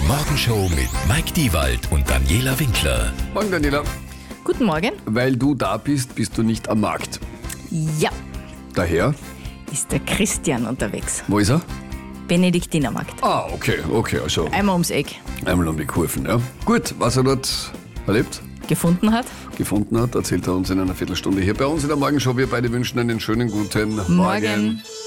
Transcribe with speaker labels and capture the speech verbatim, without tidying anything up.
Speaker 1: Morgenshow mit Mike Diewald und Daniela Winkler.
Speaker 2: Morgen, Daniela.
Speaker 3: Guten Morgen.
Speaker 2: Weil du da bist, bist du nicht am Markt.
Speaker 3: Ja,
Speaker 2: Daher,
Speaker 3: ist der Christian unterwegs.
Speaker 2: wo ist er?
Speaker 3: Benediktinermarkt.
Speaker 2: Ah, okay, okay, also
Speaker 3: Einmal ums Eck.
Speaker 2: einmal um die Kurven, ja. Gut, was er dort erlebt,
Speaker 3: Gefunden hat.
Speaker 2: gefunden hat, erzählt er uns in einer Viertelstunde hier bei uns in der Morgenshow. Wir beide wünschen einen schönen guten Morgen.
Speaker 3: Morgen.